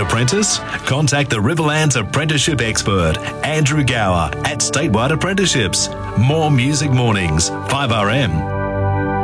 apprentice? Contact the Riverlands apprenticeship expert, Andrew Gower at Statewide Apprenticeships. More Music Mornings, 5RM.